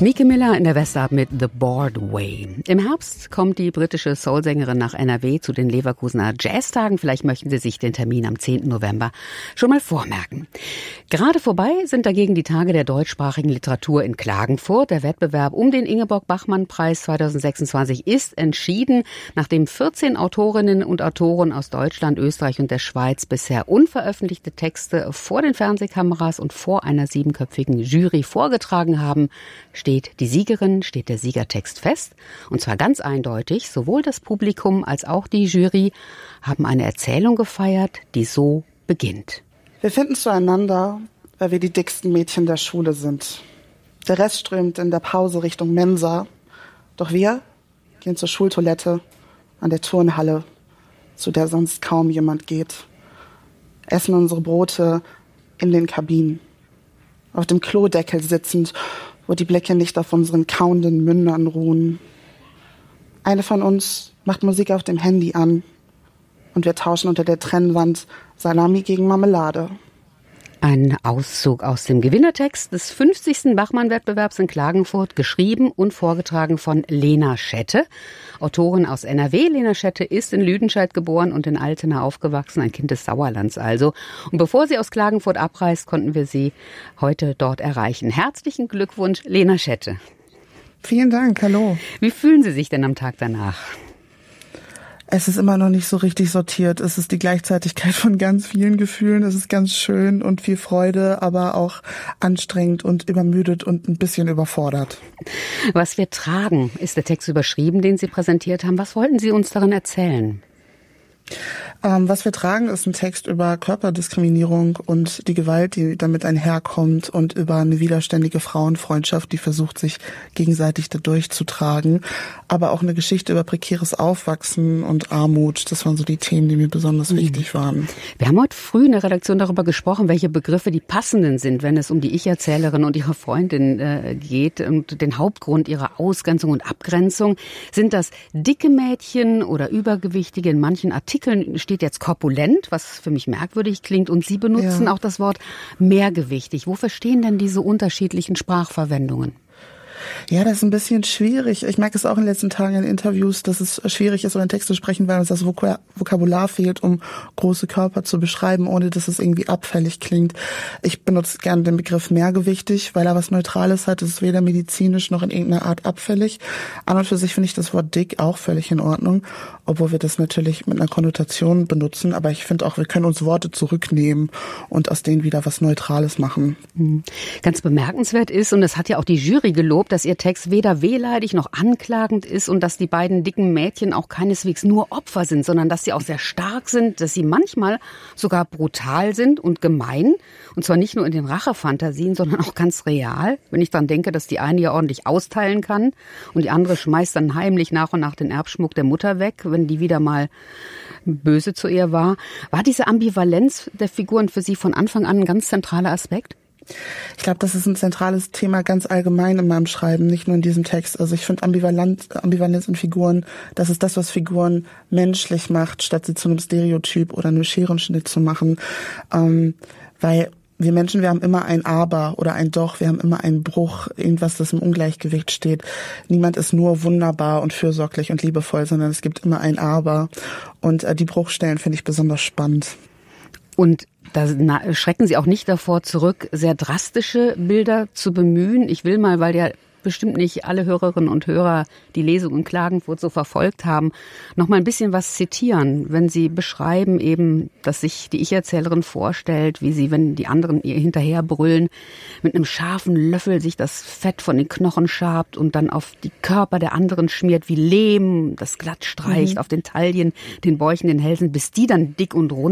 Mieke Miller in der Westarp mit The Bored Way. Im Herbst kommt die britische Soulsängerin nach NRW zu den Leverkusener Jazztagen. Vielleicht möchten Sie sich den Termin am 10. November schon mal vormerken. Gerade vorbei sind dagegen die Tage der deutschsprachigen Literatur in Klagenfurt. Der Wettbewerb um den Ingeborg-Bachmann-Preis 2026 ist entschieden, nachdem 14 Autorinnen und Autoren aus Deutschland, Österreich und der Schweiz bisher unveröffentlichte Texte vor den Fernsehkameras und vor einer 7-köpfigen Jury vorgetragen haben, steht der Siegertext fest. Und zwar ganz eindeutig, sowohl das Publikum als auch die Jury haben eine Erzählung gefeiert, die so beginnt. Wir finden zueinander, weil wir die dicksten Mädchen der Schule sind. Der Rest strömt in der Pause Richtung Mensa. Doch wir gehen zur Schultoilette an der Turnhalle, zu der sonst kaum jemand geht. Essen unsere Brote in den Kabinen. Auf dem Klodeckel sitzend, wo die Blicke nicht auf unseren kauenden Mündern ruhen. Eine von uns macht Musik auf dem Handy an und wir tauschen unter der Trennwand Salami gegen Marmelade. Ein Auszug aus dem Gewinnertext des 50. Bachmann-Wettbewerbs in Klagenfurt, geschrieben und vorgetragen von Lena Schette, Autorin aus NRW. Lena Schette ist in Lüdenscheid geboren und in Altena aufgewachsen, ein Kind des Sauerlands also. Und bevor sie aus Klagenfurt abreist, konnten wir sie heute dort erreichen. Herzlichen Glückwunsch, Lena Schette. Vielen Dank, hallo. Wie fühlen Sie sich denn am Tag danach? Es ist immer noch nicht so richtig sortiert. Es ist die Gleichzeitigkeit von ganz vielen Gefühlen. Es ist ganz schön und viel Freude, aber auch anstrengend und übermüdet und ein bisschen überfordert. Was wir tragen, ist der Text überschrieben, den Sie präsentiert haben. Was wollten Sie uns darin erzählen? Was wir tragen, ist ein Text über Körperdiskriminierung und die Gewalt, die damit einherkommt, und über eine widerständige Frauenfreundschaft, die versucht, sich gegenseitig da durchzutragen. Aber auch eine Geschichte über prekäres Aufwachsen und Armut. Das waren so die Themen, die mir besonders wichtig waren. Wir haben heute früh in der Redaktion darüber gesprochen, welche Begriffe die passenden sind, wenn es um die Ich-Erzählerin und ihre Freundin geht und den Hauptgrund ihrer Ausgrenzung und Abgrenzung. Sind das dicke Mädchen oder übergewichtige? In manchen Artikeln steht jetzt korpulent, was für mich merkwürdig klingt, und Sie benutzen auch das Wort mehrgewichtig. Wofür stehen denn diese unterschiedlichen Sprachverwendungen? Ja, das ist ein bisschen schwierig. Ich merke es auch in den letzten Tagen in Interviews, dass es schwierig ist, über den Text zu sprechen, weil uns das Vokabular fehlt, um große Körper zu beschreiben, ohne dass es irgendwie abfällig klingt. Ich benutze gerne den Begriff mehrgewichtig, weil er was Neutrales hat. Es ist weder medizinisch noch in irgendeiner Art abfällig. An und für sich finde ich das Wort dick auch völlig in Ordnung, obwohl wir das natürlich mit einer Konnotation benutzen. Aber ich finde auch, wir können uns Worte zurücknehmen und aus denen wieder was Neutrales machen. Ganz bemerkenswert ist, und das hat ja auch die Jury gelobt, dass ihr Text weder wehleidig noch anklagend ist und dass die beiden dicken Mädchen auch keineswegs nur Opfer sind, sondern dass sie auch sehr stark sind, dass sie manchmal sogar brutal sind und gemein. Und zwar nicht nur in den Rachefantasien, sondern auch ganz real. Wenn ich dran denke, dass die eine ja ordentlich austeilen kann und die andere schmeißt dann heimlich nach und nach den Erbschmuck der Mutter weg, wenn die wieder mal böse zu ihr war. War diese Ambivalenz der Figuren für Sie von Anfang an ein ganz zentraler Aspekt? Ich glaube, das ist ein zentrales Thema ganz allgemein in meinem Schreiben, nicht nur in diesem Text. Also ich finde Ambivalenz in Figuren, das ist das, was Figuren menschlich macht, statt sie zu einem Stereotyp oder einem Scherenschnitt zu machen. Weil wir Menschen, wir haben immer ein Aber oder ein Doch, wir haben immer einen Bruch, irgendwas, das im Ungleichgewicht steht. Niemand ist nur wunderbar und fürsorglich und liebevoll, sondern es gibt immer ein Aber. Und die Bruchstellen finde ich besonders spannend. Und da schrecken Sie auch nicht davor zurück, sehr drastische Bilder zu bemühen. Ich will mal, weil ja bestimmt nicht alle Hörerinnen und Hörer die Lesung in Klagenfurt so verfolgt haben, noch mal ein bisschen was zitieren, wenn Sie beschreiben eben, dass sich die Ich-Erzählerin vorstellt, wie sie, wenn die anderen ihr hinterher brüllen, mit einem scharfen Löffel sich das Fett von den Knochen schabt und dann auf die Körper der anderen schmiert wie Lehm, das glatt streicht auf den Taillen, den Bäuchen, den Hälsen, bis die dann dick und rund